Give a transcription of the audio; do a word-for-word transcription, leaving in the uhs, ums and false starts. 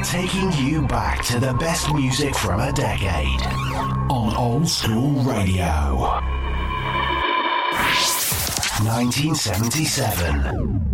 Taking you back to the best music from a decade on Old School Radio. nineteen seventy-seven.